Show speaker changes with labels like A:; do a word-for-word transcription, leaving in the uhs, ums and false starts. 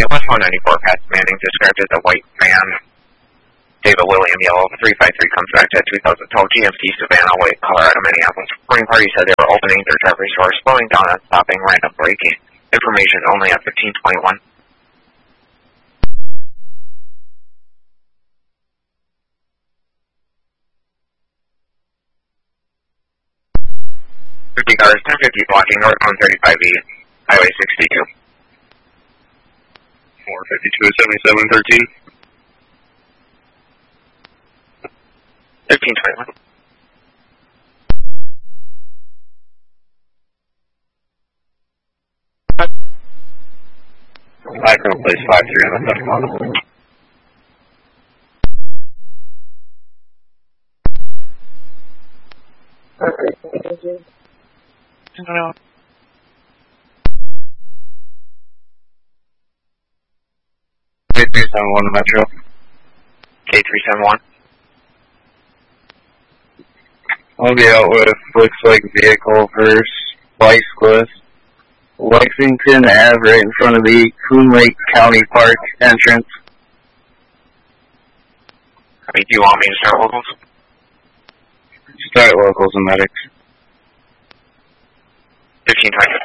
A: Yeah, West one ninety-four past Manning, described as a white man. David William Yellow, three five three comes back to two thousand twelve G M C Savannah, White, Colorado, Minneapolis. Morning party said they were opening their driver's door, slowing down and stopping, random braking. Information only at fifteen twenty-one. fifty cars, ten fifty blocking north one thirty-five E, Highway sixty-two.
B: four fifty-two, seventy-seven, thirteen.
A: fifteen twenty-one.
B: I can replace five three on the second one.
C: Okay, thank you.
A: No.
B: K three seven one Metro.
A: K three seven one.
B: I'll be out with looks like vehicle versus bicyclist. Lexington Ave right in front of the Coon Lake County Park entrance.
A: I mean, do you want me to start locals?
B: Start locals and medics.
A: fifteen twenty.